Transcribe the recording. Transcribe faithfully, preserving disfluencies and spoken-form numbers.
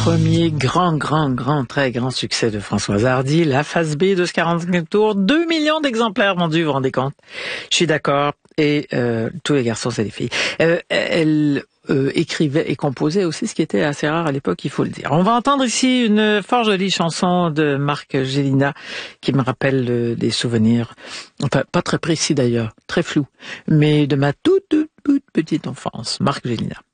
Premier grand, grand, grand, très grand succès de Françoise Hardy, la phase B de ce quarante-cinq tours, deux millions d'exemplaires vendus, vous vous rendez compte? Je suis d'accord, et euh, tous les garçons, c'est des filles. Euh, elle euh, écrivait et composait aussi, ce qui était assez rare à l'époque, il faut le dire. On va entendre ici une fort jolie chanson de Marc Gélina, qui me rappelle euh, des souvenirs, enfin pas très précis d'ailleurs, très flou, mais de ma toute, toute, toute petite enfance. Marc Gélina.